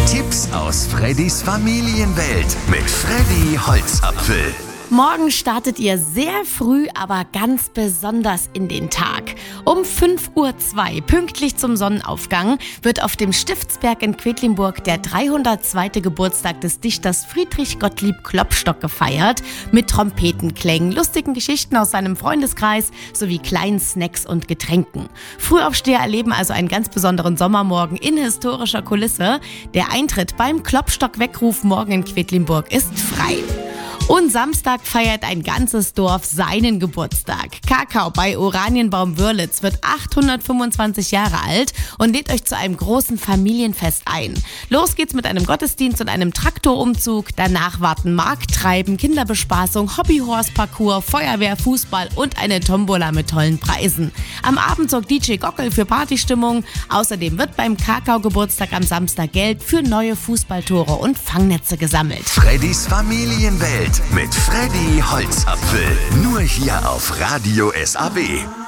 Tipps aus Freddys Familienwelt mit Freddy Holzapfel. Morgen startet ihr sehr früh, aber ganz besonders in den Tag. Um 5:02 Uhr, pünktlich zum Sonnenaufgang, wird auf dem Stiftsberg in Quedlinburg der 302. Geburtstag des Dichters Friedrich Gottlieb Klopstock gefeiert, mit Trompetenklängen, lustigen Geschichten aus seinem Freundeskreis sowie kleinen Snacks und Getränken. Frühaufsteher erleben also einen ganz besonderen Sommermorgen in historischer Kulisse. Der Eintritt beim Klopstock-Weckruf morgen in Quedlinburg ist frei. Und Samstag feiert ein ganzes Dorf seinen Geburtstag. Kakao bei Oranienbaum Wörlitz wird 825 Jahre alt und lädt euch zu einem großen Familienfest ein. Los geht's mit einem Gottesdienst und einem Traktorumzug. Danach warten Markttreiben, Kinderbespaßung, Hobbyhorse-Parcours, Feuerwehr, Fußball und eine Tombola mit tollen Preisen. Am Abend sorgt DJ Gockel für Partystimmung. Außerdem wird beim Kakao-Geburtstag am Samstag Geld für neue Fußballtore und Fangnetze gesammelt. Freddys Familienwelt mit Freddy Holzapfel. Nur hier auf Radio SAB.